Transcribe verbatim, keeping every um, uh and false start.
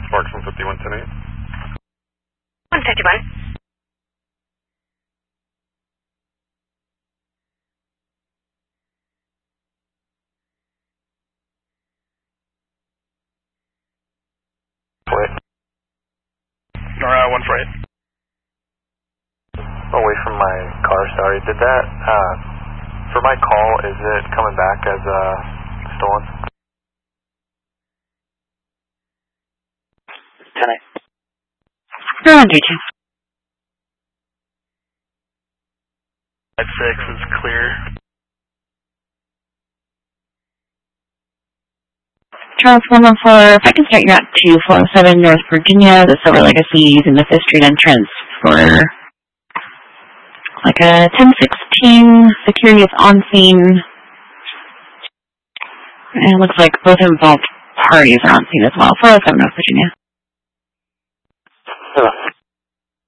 Sparks one fifty-one ten eight. one fifty-one. Wait. Nora one four eight. Away from my car, sorry. Did that, uh, for my call, is it coming back as, uh, stolen? ten eight. Go on, D J. five six is clear. Charles one one four, if I can start you at two four seven North Virginia, the Silver Legacy, using the Fifth Street entrance for like a ten sixteen, security is on scene. And it looks like both involved parties are on scene as well, four oh seven North Virginia.